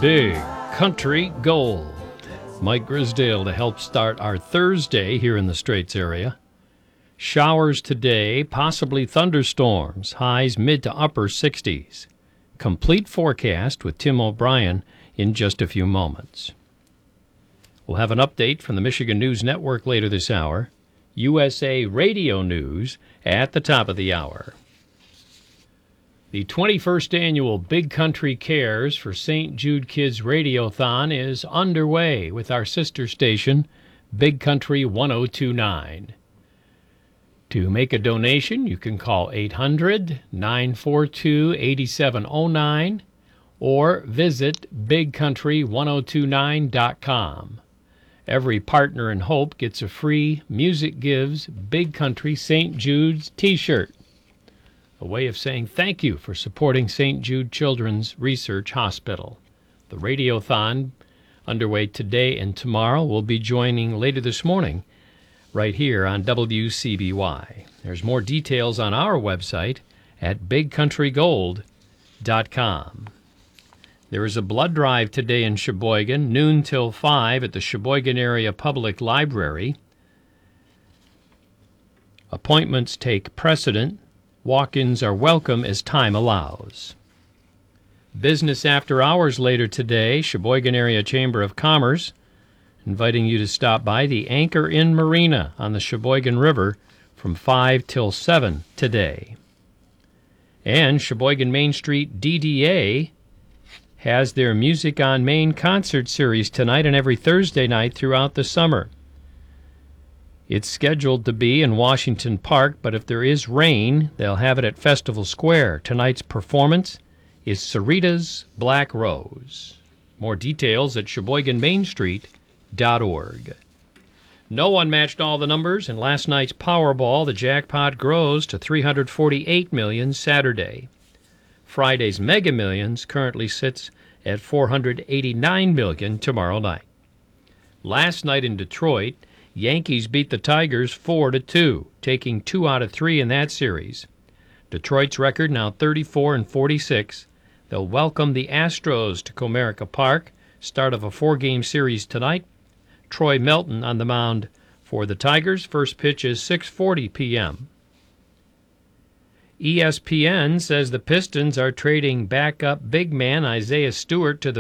Big Country Gold. Mike Grisdale to help start our Thursday here in the Straits area. Showers today, possibly thunderstorms, highs mid to upper 60s. Complete forecast with Tim O'Brien in just a few moments. We'll have an update from the Michigan News Network later this hour. USA Radio News at the top of the hour. The 21st annual Big Country Cares for St. Jude Kids Radiothon is underway with our sister station, Big Country 1029. To make a donation, you can call 800-942-8709 or visit bigcountry1029.com. Every partner in Hope gets a free Music Gives Big Country St. Jude's t-shirt. A way of saying thank you for supporting St. Jude Children's Research Hospital. The Radiothon, underway today and tomorrow, will be joining later this morning right here on WCBY. There's more details on our website at bigcountrygold.com. There is a blood drive today in Sheboygan, noon till 5 at the Sheboygan Area Public Library. Appointments take precedent. Walk-ins are welcome as time allows. Business after hours later today, Sheboygan Area Chamber of Commerce inviting you to stop by the Anchor Inn Marina on the Sheboygan River from 5 till 7 today. And Sheboygan Main Street DDA has their Music on Main concert series tonight and every Thursday night throughout the summer. It's scheduled to be in Washington Park, but if there is rain, they'll have it at Festival Square. Tonight's performance is Sarita's Black Rose. More details at SheboyganMainStreet.org. No one matched all the numbers in last night's Powerball. The jackpot grows to $348 million Saturday. Friday's Mega Millions currently sits at $489 million tomorrow night. Last night in Detroit, Yankees beat the Tigers 4-2, taking 2 out of 3 in that series. Detroit's record now 34-46. They'll welcome the Astros to Comerica Park. Start of a 4-game series tonight. Troy Melton on the mound for the Tigers. First pitch is 6:40 p.m. ESPN says the Pistons are trading backup big man Isaiah Stewart to the